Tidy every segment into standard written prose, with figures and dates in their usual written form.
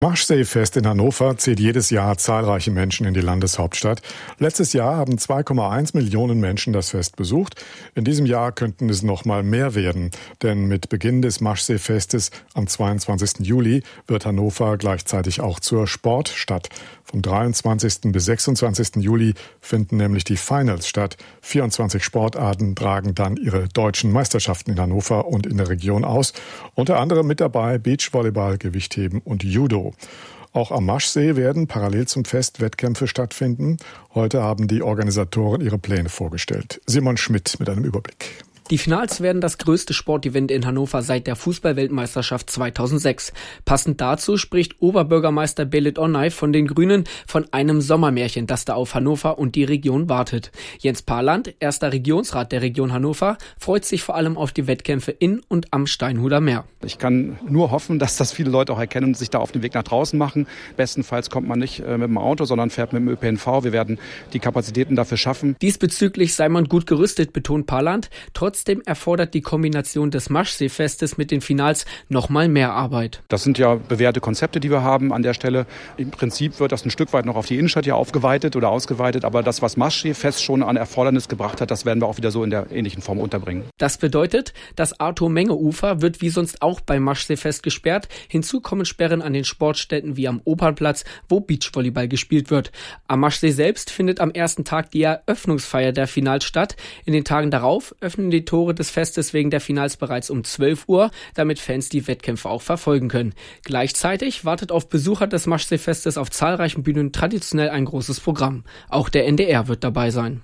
Maschseefest in Hannover zieht jedes Jahr zahlreiche Menschen in die Landeshauptstadt. Letztes Jahr haben 2,1 Millionen Menschen das Fest besucht. In diesem Jahr könnten es noch mal mehr werden, denn mit Beginn des Maschseefestes am 22. Juli wird Hannover gleichzeitig auch zur Sportstadt. Vom 23. bis 26. Juli finden nämlich die Finals statt. 24 Sportarten tragen dann ihre deutschen Meisterschaften in Hannover und in der Region aus. Unter anderem mit dabei Beachvolleyball, Gewichtheben und Judo. Auch am Maschsee werden parallel zum Fest Wettkämpfe stattfinden. Heute haben die Organisatoren ihre Pläne vorgestellt. Simon Schmidt mit einem Überblick. Die Finals werden das größte Sportevent in Hannover seit der Fußball-Weltmeisterschaft 2006. Passend dazu spricht Oberbürgermeister Belit Onay von den Grünen von einem Sommermärchen, das da auf Hannover und die Region wartet. Jens Parland, erster Regionsrat der Region Hannover, freut sich vor allem auf die Wettkämpfe in und am Steinhuder Meer. Ich kann nur hoffen, dass das viele Leute auch erkennen und sich da auf den Weg nach draußen machen. Bestenfalls kommt man nicht mit dem Auto, sondern fährt mit dem ÖPNV. Wir werden die Kapazitäten dafür schaffen. Diesbezüglich sei man gut gerüstet, betont Parland. Trotzdem erfordert die Kombination des Maschseefestes mit den Finals nochmal mehr Arbeit. Das sind ja bewährte Konzepte, die wir haben an der Stelle. Im Prinzip wird das ein Stück weit noch auf die Innenstadt hier aufgeweitet oder ausgeweitet. Aber das, was Maschseefest schon an Erfordernis gebracht hat, das werden wir auch wieder so in der ähnlichen Form unterbringen. Das bedeutet, das Arthur-Menge-Ufer wird wie sonst auch beim Maschseefest gesperrt. Hinzu kommen Sperren an den Sportstätten wie am Opernplatz, wo Beachvolleyball gespielt wird. Am Maschsee selbst findet am ersten Tag die Eröffnungsfeier der Finals statt. In den Tagen darauf öffnen die Tore des Festes wegen der Finals bereits um 12 Uhr, damit Fans die Wettkämpfe auch verfolgen können. Gleichzeitig wartet auf Besucher des Maschseefestes auf zahlreichen Bühnen traditionell ein großes Programm. Auch der NDR wird dabei sein.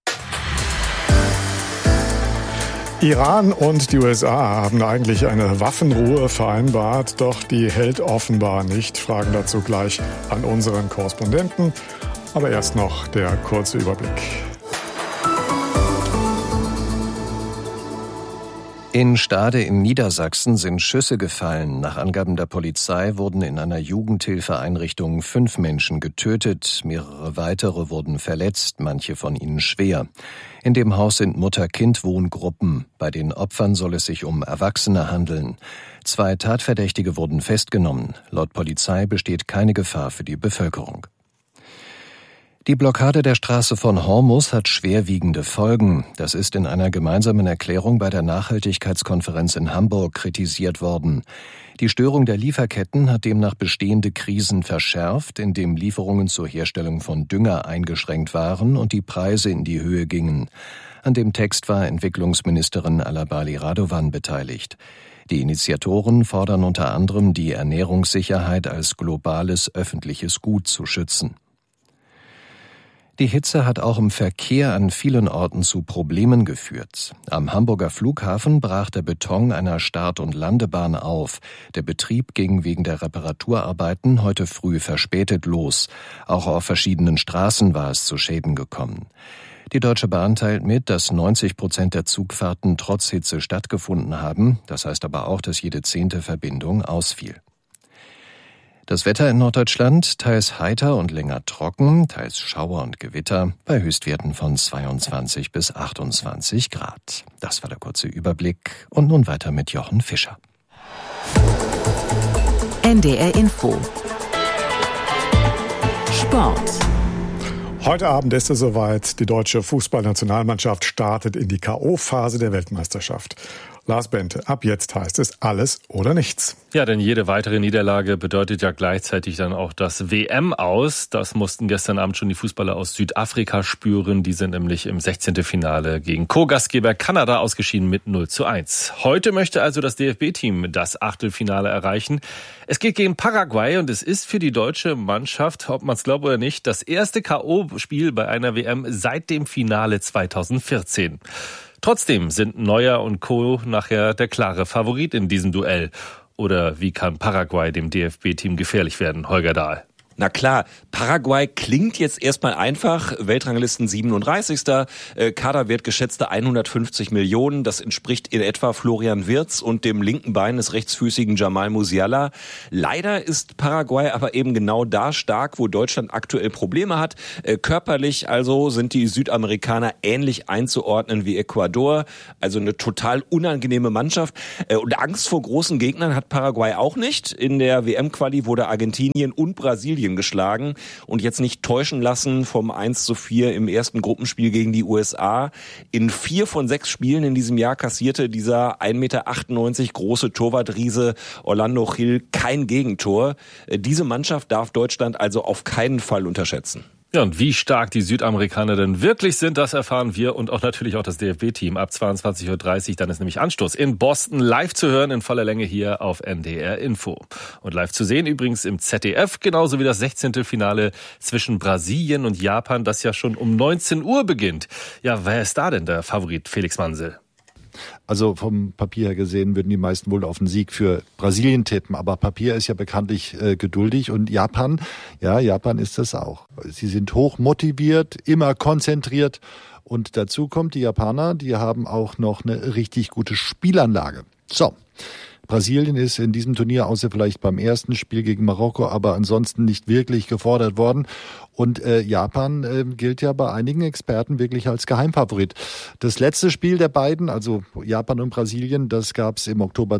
Iran und die USA haben eigentlich eine Waffenruhe vereinbart, doch die hält offenbar nicht. Fragen dazu gleich an unseren Korrespondenten. Aber erst noch der kurze Überblick. In Stade in Niedersachsen sind Schüsse gefallen. Nach Angaben der Polizei wurden in einer Jugendhilfeeinrichtung 5 Menschen getötet. Mehrere weitere wurden verletzt, manche von ihnen schwer. In dem Haus sind Mutter-Kind-Wohngruppen. Bei den Opfern soll es sich um Erwachsene handeln. 2 Tatverdächtige wurden festgenommen. Laut Polizei besteht keine Gefahr für die Bevölkerung. Die Blockade der Straße von Hormuz hat schwerwiegende Folgen. Das ist in einer gemeinsamen Erklärung bei der Nachhaltigkeitskonferenz in Hamburg kritisiert worden. Die Störung der Lieferketten hat demnach bestehende Krisen verschärft, indem Lieferungen zur Herstellung von Dünger eingeschränkt waren und die Preise in die Höhe gingen. An dem Text war Entwicklungsministerin Alabali Radovan beteiligt. Die Initiatoren fordern unter anderem, die Ernährungssicherheit als globales öffentliches Gut zu schützen. Die Hitze hat auch im Verkehr an vielen Orten zu Problemen geführt. Am Hamburger Flughafen brach der Beton einer Start- und Landebahn auf. Der Betrieb ging wegen der Reparaturarbeiten heute früh verspätet los. Auch auf verschiedenen Straßen war es zu Schäden gekommen. Die Deutsche Bahn teilt mit, dass 90% der Zugfahrten trotz Hitze stattgefunden haben. Das heißt aber auch, dass jede 10. Verbindung ausfiel. Das Wetter in Norddeutschland, teils heiter und länger trocken, teils Schauer und Gewitter, bei Höchstwerten von 22 bis 28 Grad. Das war der kurze Überblick und nun weiter mit Jochen Fischer. NDR Info. Sport. Heute Abend ist es soweit. Die deutsche Fußballnationalmannschaft startet in die K.O.-Phase der Weltmeisterschaft. Lars Bente, ab jetzt heißt es alles oder nichts. Ja, denn jede weitere Niederlage bedeutet ja gleichzeitig dann auch das WM-Aus. Das mussten gestern Abend schon die Fußballer aus Südafrika spüren. Die sind nämlich im 16. Finale gegen Co-Gastgeber Kanada ausgeschieden mit 0:1. Heute möchte also das DFB-Team das Achtelfinale erreichen. Es geht gegen Paraguay und es ist für die deutsche Mannschaft, ob man es glaubt oder nicht, das erste K.O.-Spiel bei einer WM seit dem Finale 2014. Trotzdem sind Neuer und Co. nachher der klare Favorit in diesem Duell. Oder wie kann Paraguay dem DFB-Team gefährlich werden? Holger Dahl. Na klar, Paraguay klingt jetzt erstmal einfach, Weltranglisten 37. Kaderwert geschätzte 150 Millionen, das entspricht in etwa Florian Wirtz und dem linken Bein des rechtsfüßigen Jamal Musiala. Leider ist Paraguay aber eben genau da stark, wo Deutschland aktuell Probleme hat. Körperlich also sind die Südamerikaner ähnlich einzuordnen wie Ecuador, also eine total unangenehme Mannschaft. Und Angst vor großen Gegnern hat Paraguay auch nicht. In der WM-Quali wurde Argentinien und Brasilien geschlagen und jetzt nicht täuschen lassen vom 1:4 im ersten Gruppenspiel gegen die USA. In 4 von 6 Spielen in diesem Jahr kassierte dieser 1,98 Meter große Torwartriese Orlando Gil kein Gegentor. Diese Mannschaft darf Deutschland also auf keinen Fall unterschätzen. Ja, und wie stark die Südamerikaner denn wirklich sind, das erfahren wir und auch natürlich auch das DFB-Team ab 22:30 Uhr. Dann ist nämlich Anstoß in Boston, live zu hören in voller Länge hier auf NDR Info. Und live zu sehen übrigens im ZDF, genauso wie das 16. Finale zwischen Brasilien und Japan, das ja schon um 19 Uhr beginnt. Ja, wer ist da denn der Favorit, Felix Mansel? Also vom Papier her gesehen würden die meisten wohl auf den Sieg für Brasilien tippen. Aber Papier ist ja bekanntlich geduldig. Und Japan ist das auch. Sie sind hoch motiviert, immer konzentriert. Und dazu kommt, die Japaner, die haben auch noch eine richtig gute Spielanlage. So. Brasilien ist in diesem Turnier, außer vielleicht beim ersten Spiel gegen Marokko, aber ansonsten nicht wirklich gefordert worden. Und Japan gilt ja bei einigen Experten wirklich als Geheimfavorit. Das letzte Spiel der beiden, also Japan und Brasilien, das gab es im Oktober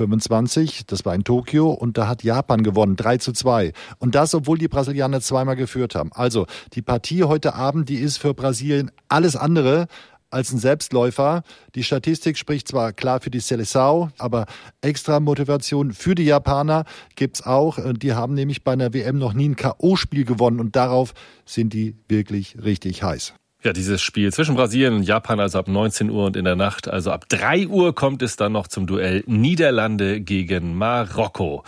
2025. Das war in Tokio und da hat Japan gewonnen, 3:2. Und das, obwohl die Brasilianer zweimal geführt haben. Also die Partie heute Abend, die ist für Brasilien alles andere als ein Selbstläufer. Die Statistik spricht zwar klar für die Seleção, aber extra Motivation für die Japaner gibt's auch. Die haben nämlich bei einer WM noch nie ein K.O.-Spiel gewonnen und darauf sind die wirklich richtig heiß. Ja, dieses Spiel zwischen Brasilien und Japan, also ab 19 Uhr und in der Nacht, also ab 3 Uhr kommt es dann noch zum Duell Niederlande gegen Marokko.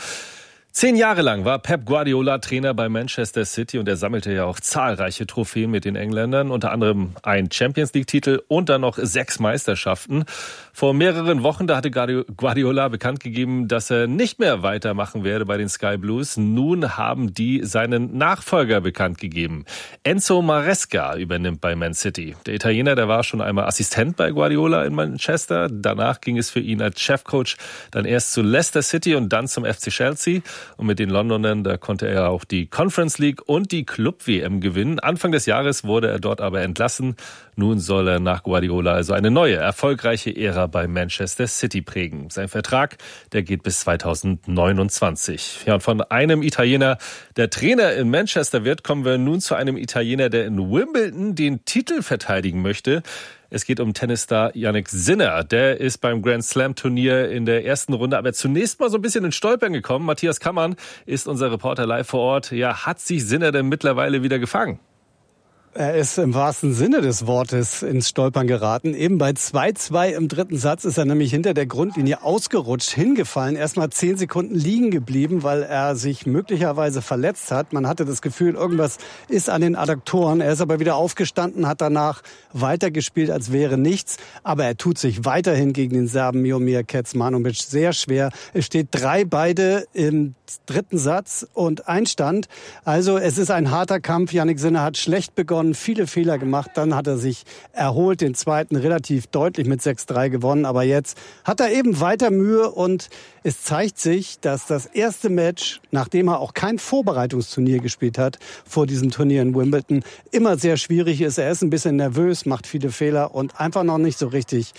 10 Jahre lang war Pep Guardiola Trainer bei Manchester City und er sammelte ja auch zahlreiche Trophäen mit den Engländern, unter anderem einen Champions-League-Titel und dann noch 6 Meisterschaften. Vor mehreren Wochen, da hatte Guardiola bekannt gegeben, dass er nicht mehr weitermachen werde bei den Sky Blues. Nun haben die seinen Nachfolger bekannt gegeben. Enzo Maresca übernimmt bei Man City. Der Italiener, der war schon einmal Assistent bei Guardiola in Manchester. Danach ging es für ihn als Chefcoach dann erst zu Leicester City und dann zum FC Chelsea. Und mit den Londonern, da konnte er auch die Conference League und die Club-WM gewinnen. Anfang des Jahres wurde er dort aber entlassen. Nun soll er nach Guardiola also eine neue, erfolgreiche Ära bei Manchester City prägen. Sein Vertrag, der geht bis 2029. Ja, und von einem Italiener, der Trainer in Manchester wird, kommen wir nun zu einem Italiener, der in Wimbledon den Titel verteidigen möchte. Es geht um Tennisstar Jannik Sinner. Der ist beim Grand Slam Turnier in der ersten Runde aber zunächst mal so ein bisschen ins Stolpern gekommen. Matthias Kammann ist unser Reporter live vor Ort. Ja, hat sich Sinner denn mittlerweile wieder gefangen? Er ist im wahrsten Sinne des Wortes ins Stolpern geraten. Eben bei 2:2 im dritten Satz ist er nämlich hinter der Grundlinie ausgerutscht, hingefallen, erstmal 10 Sekunden liegen geblieben, weil er sich möglicherweise verletzt hat. Man hatte das Gefühl, irgendwas ist an den Adduktoren. Er ist aber wieder aufgestanden, hat danach weitergespielt, als wäre nichts. Aber er tut sich weiterhin gegen den Serben Miomir Kecmanovic sehr schwer. Es steht 3-3 im dritten Satz und Einstand. Also es ist ein harter Kampf. Jannik Sinner hat schlecht begonnen, viele Fehler gemacht. Dann hat er sich erholt, den zweiten relativ deutlich mit 6:3 gewonnen. Aber jetzt hat er eben weiter Mühe und es zeigt sich, dass das erste Match, nachdem er auch kein Vorbereitungsturnier gespielt hat vor diesem Turnier in Wimbledon, immer sehr schwierig ist. Er ist ein bisschen nervös, macht viele Fehler und einfach noch nicht so richtig,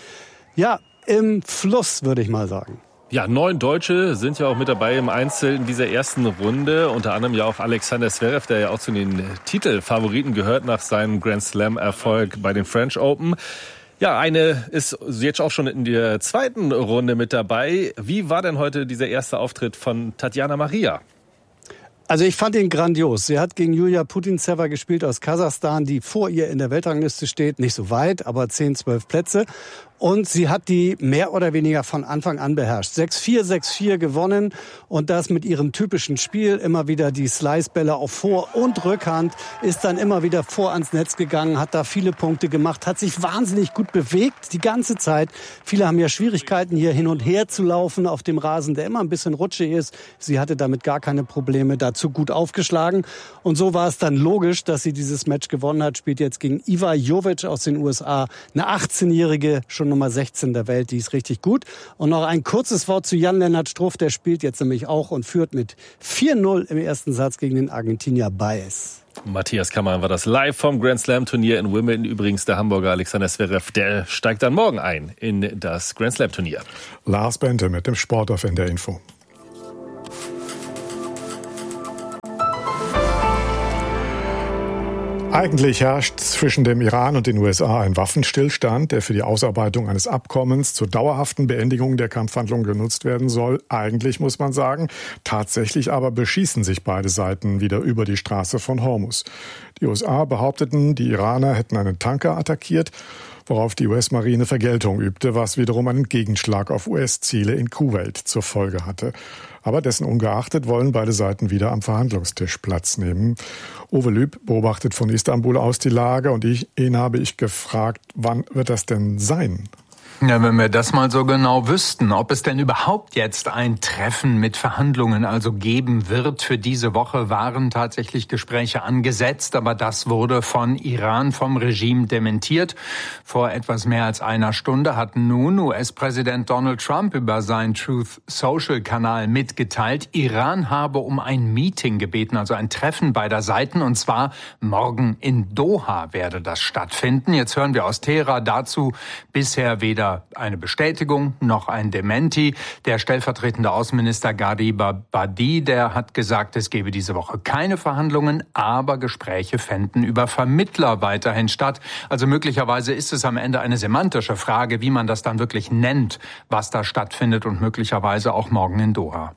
im Fluss, würde ich mal sagen. Ja, 9 Deutsche sind ja auch mit dabei im Einzel in dieser ersten Runde. Unter anderem ja auch Alexander Zverev, der ja auch zu den Titelfavoriten gehört nach seinem Grand Slam-Erfolg bei den French Open. Ja, eine ist jetzt auch schon in der zweiten Runde mit dabei. Wie war denn heute dieser erste Auftritt von Tatjana Maria? Also ich fand ihn grandios. Sie hat gegen Julia Putintseva gespielt aus Kasachstan, die vor ihr in der Weltrangliste steht. Nicht so weit, aber 10, 12 Plätze. Und sie hat die mehr oder weniger von Anfang an beherrscht. 6-4, 6-4 gewonnen und das mit ihrem typischen Spiel. Immer wieder die Slicebälle auf Vor- und Rückhand, ist dann immer wieder vor ans Netz gegangen, hat da viele Punkte gemacht, hat sich wahnsinnig gut bewegt die ganze Zeit. Viele haben ja Schwierigkeiten, hier hin und her zu laufen auf dem Rasen, der immer ein bisschen rutschig ist. Sie hatte damit gar keine Probleme, dazu gut aufgeschlagen. Und so war es dann logisch, dass sie dieses Match gewonnen hat. Spielt jetzt gegen Iva Jovic aus den USA, eine 18-Jährige, schon Nummer 16 der Welt, die ist richtig gut. Und noch ein kurzes Wort zu Jan-Lennart Struff, der spielt jetzt nämlich auch und führt mit 4-0 im ersten Satz gegen den Argentinier Baez. Matthias Kammermann war das live vom Grand Slam Turnier in Wimbledon. Übrigens der Hamburger Alexander Zverev, der steigt dann morgen ein in das Grand Slam Turnier. Lars Bente mit dem Sport auf NDR Info. Eigentlich herrscht zwischen dem Iran und den USA ein Waffenstillstand, der für die Ausarbeitung eines Abkommens zur dauerhaften Beendigung der Kampfhandlungen genutzt werden soll. Eigentlich muss man sagen, tatsächlich aber beschießen sich beide Seiten wieder über die Straße von Hormuz. Die USA behaupteten, die Iraner hätten einen Tanker attackiert, worauf die US-Marine Vergeltung übte, was wiederum einen Gegenschlag auf US-Ziele in Kuwait zur Folge hatte. Aber dessen ungeachtet wollen beide Seiten wieder am Verhandlungstisch Platz nehmen. Uwe Lüb beobachtet von Istanbul aus die Lage und ihn habe ich gefragt, wann wird das denn sein? Ja, wenn wir das mal so genau wüssten, ob es denn überhaupt jetzt ein Treffen mit Verhandlungen also geben wird. Für diese Woche waren tatsächlich Gespräche angesetzt, aber das wurde von Iran, vom Regime dementiert. Vor etwas mehr als einer Stunde hat nun US-Präsident Donald Trump über seinen Truth-Social-Kanal mitgeteilt, Iran habe um ein Meeting gebeten, also ein Treffen beider Seiten, und zwar morgen in Doha werde das stattfinden. Jetzt hören wir aus Teheran dazu bisher weder eine Bestätigung noch ein Dementi. Der stellvertretende Außenminister Gharib Abadi, der hat gesagt, es gebe diese Woche keine Verhandlungen, aber Gespräche fänden über Vermittler weiterhin statt. Also möglicherweise ist es am Ende eine semantische Frage, wie man das dann wirklich nennt, was da stattfindet, und möglicherweise auch morgen in Doha.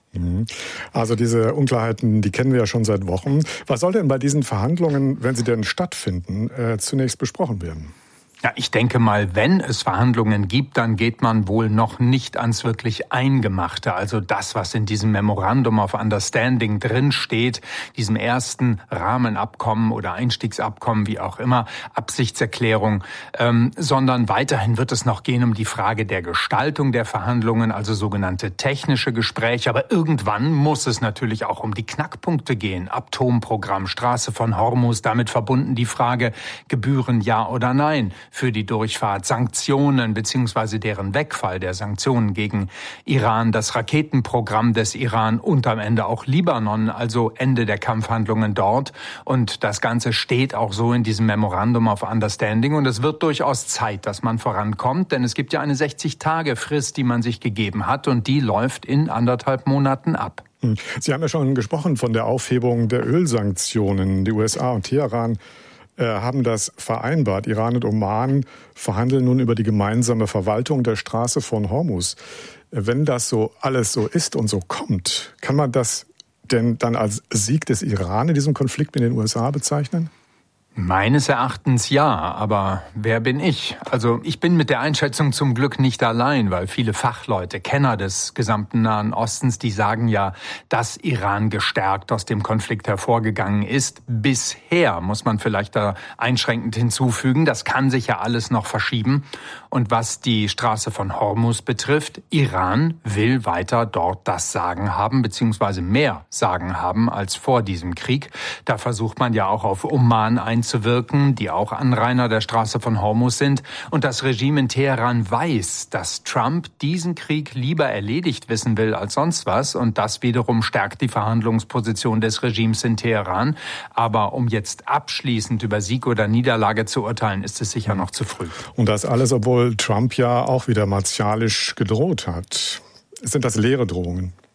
Also diese Unklarheiten, die kennen wir ja schon seit Wochen. Was soll denn bei diesen Verhandlungen, wenn sie denn stattfinden, zunächst besprochen werden? Ja, ich denke mal, wenn es Verhandlungen gibt, dann geht man wohl noch nicht ans wirklich Eingemachte. Also das, was in diesem Memorandum of Understanding drin steht, diesem ersten Rahmenabkommen oder Einstiegsabkommen, wie auch immer, Absichtserklärung, sondern weiterhin wird es noch gehen um die Frage der Gestaltung der Verhandlungen, also sogenannte technische Gespräche. Aber irgendwann muss es natürlich auch um die Knackpunkte gehen. Atomprogramm, Straße von Hormuz, damit verbunden die Frage, Gebühren ja oder nein für die Durchfahrt, Sanktionen bzw. deren Wegfall der Sanktionen gegen Iran, das Raketenprogramm des Iran und am Ende auch Libanon, also Ende der Kampfhandlungen dort. Und das Ganze steht auch so in diesem Memorandum of Understanding. Und es wird durchaus Zeit, dass man vorankommt, denn es gibt ja eine 60-Tage-Frist, die man sich gegeben hat, und die läuft in 1,5 Monaten ab. Sie haben ja schon gesprochen von der Aufhebung der Ölsanktionen. Die USA und Teheran haben das vereinbart. Iran und Oman verhandeln nun über die gemeinsame Verwaltung der Straße von Hormuz. Wenn das so alles so ist und so kommt, kann man das denn dann als Sieg des Iran in diesem Konflikt mit den USA bezeichnen? Meines Erachtens ja, aber wer bin ich? Also ich bin mit der Einschätzung zum Glück nicht allein, weil viele Fachleute, Kenner des gesamten Nahen Ostens, die sagen ja, dass Iran gestärkt aus dem Konflikt hervorgegangen ist. Bisher, muss man vielleicht da einschränkend hinzufügen, das kann sich ja alles noch verschieben. Und was die Straße von Hormuz betrifft, Iran will weiter dort das Sagen haben, beziehungsweise mehr Sagen haben als vor diesem Krieg. Da versucht man ja auch auf Oman einzuwirken, die auch Anrainer der Straße von Hormuz sind. Und das Regime in Teheran weiß, dass Trump diesen Krieg lieber erledigt wissen will als sonst was. Und das wiederum stärkt die Verhandlungsposition des Regimes in Teheran. Aber um jetzt abschließend über Sieg oder Niederlage zu urteilen, ist es sicher noch zu früh. Und das alles, obwohl Trump ja auch wieder martialisch gedroht hat. Sind das leere Drohungen?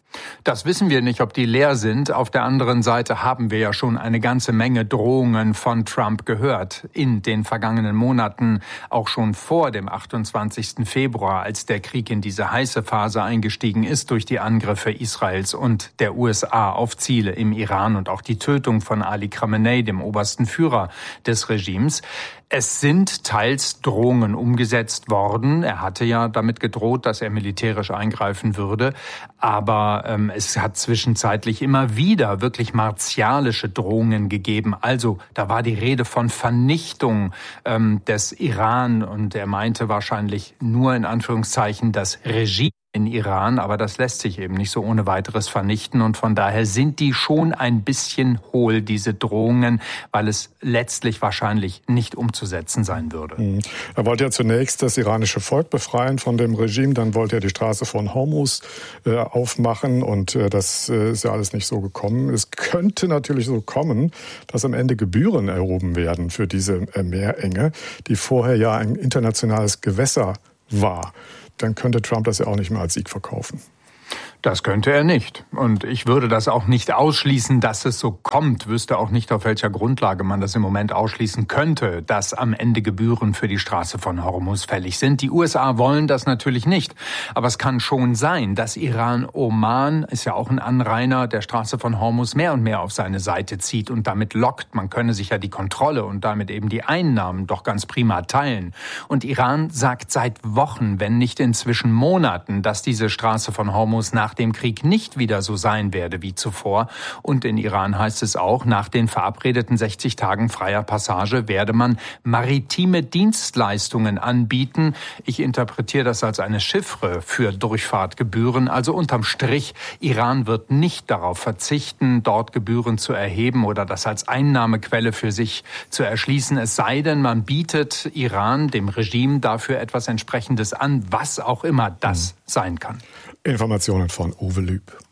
Das wissen wir nicht, ob die leer sind. Auf der anderen Seite haben wir ja schon eine ganze Menge Drohungen von Trump gehört in den vergangenen Monaten, auch schon vor dem 28. Februar, als der Krieg in diese heiße Phase eingestiegen ist durch die Angriffe Israels und der USA auf Ziele im Iran und auch die Tötung von Ali Khamenei, dem obersten Führer des Regimes. Es sind teils Drohungen umgesetzt worden. Er hatte ja damit gedroht, dass er militärisch eingreifen würde. Aber es hat zwischenzeitlich immer wieder wirklich martialische Drohungen gegeben. Also da war die Rede von Vernichtung des Iran. Und er meinte wahrscheinlich nur in Anführungszeichen das Regime in Iran, aber das lässt sich eben nicht so ohne weiteres vernichten und von daher sind die schon ein bisschen hohl, diese Drohungen, weil es letztlich wahrscheinlich nicht umzusetzen sein würde. Er wollte ja zunächst das iranische Volk befreien von dem Regime, dann wollte er die Straße von Hormuz aufmachen und das ist ja alles nicht so gekommen. Es könnte natürlich so kommen, dass am Ende Gebühren erhoben werden für diese Meerenge, die vorher ja ein internationales Gewässer war. Dann könnte Trump das ja auch nicht mehr als Sieg verkaufen. Das könnte er nicht. Und ich würde das auch nicht ausschließen, dass es so kommt. Wüsste auch nicht, auf welcher Grundlage man das im Moment ausschließen könnte, dass am Ende Gebühren für die Straße von Hormuz fällig sind. Die USA wollen das natürlich nicht. Aber es kann schon sein, dass Iran-Oman, ist ja auch ein Anrainer der Straße von Hormuz, mehr und mehr auf seine Seite zieht und damit lockt. Man könne sich ja die Kontrolle und damit eben die Einnahmen doch ganz prima teilen. Und Iran sagt seit Wochen, wenn nicht inzwischen Monaten, dass diese Straße von Hormuz nach dem Krieg nicht wieder so sein werde wie zuvor. Und in Iran heißt es auch, nach den verabredeten 60 Tagen freier Passage werde man maritime Dienstleistungen anbieten. Ich interpretiere das als eine Chiffre für Durchfahrtgebühren. Also unterm Strich, Iran wird nicht darauf verzichten, dort Gebühren zu erheben oder das als Einnahmequelle für sich zu erschließen. Es sei denn, man bietet Iran, dem Regime, dafür etwas Entsprechendes an, was auch immer das sein kann. Informationen von Uwe Lüb.